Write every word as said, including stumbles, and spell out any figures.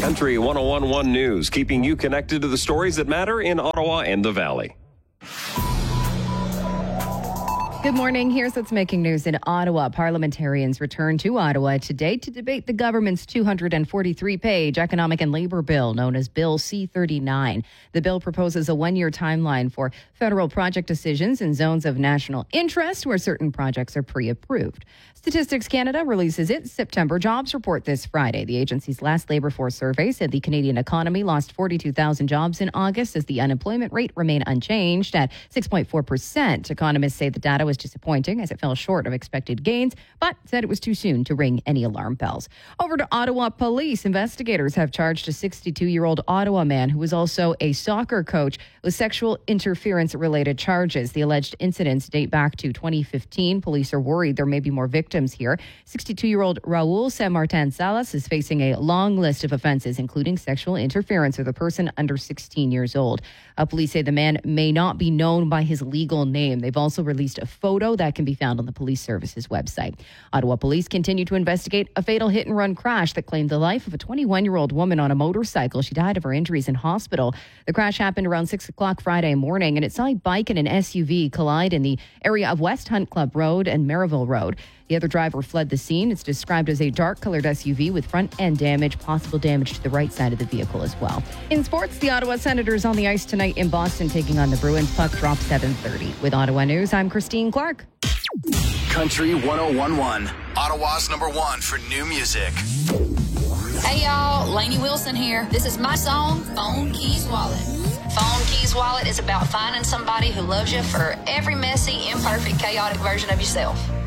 Country one oh one point one News, keeping you connected to the stories that matter in Ottawa and the Valley. Good morning. Here's what's making news in Ottawa. Parliamentarians return to Ottawa today to debate the government's two hundred forty-three page economic and labor bill known as Bill C thirty-nine. The bill proposes a one-year timeline for federal project decisions in zones of national interest where certain projects are pre-approved. Statistics Canada releases its September jobs report this Friday. The agency's last labor force survey said the Canadian economy lost forty-two thousand jobs in August as the unemployment rate remained unchanged at six point four percent. Economists say the data was disappointing as it fell short of expected gains, but said it was too soon to ring any alarm bells. Over to Ottawa police. Investigators have charged a sixty-two-year-old Ottawa man who was also a soccer coach with sexual interference-related charges. The alleged incidents date back to twenty fifteen. Police are worried there may be more victims here. sixty-two-year-old Raul Saint-Martin Salas is facing a long list of offenses, including sexual interference with a person under sixteen years old. Uh, police say the man may not be known by his legal name. They've also released a photo that can be found on the police services website. Ottawa police continue to investigate a fatal hit-and-run crash that claimed the life of a twenty-one-year-old woman on a motorcycle. She died of her injuries in hospital. The crash happened around six o'clock Friday morning, and it saw a bike and an S U V collide in the area of West Hunt Club Road and Merivale Road. The other driver fled the scene. It's described as a dark-colored S U V with front-end damage, possible damage to the right side of the vehicle as well. In sports, the Ottawa Senators on the ice tonight in Boston taking on the Bruins. Puck drop seven thirty. With Ottawa News, I'm Christine Clark. Country one oh one point one, Ottawa's number one for new music. Hey y'all, Lainey Wilson here. This is my song, Phone Keys Wallet. Phone Keys Wallet is about finding somebody who loves you for every messy, imperfect, chaotic version of yourself.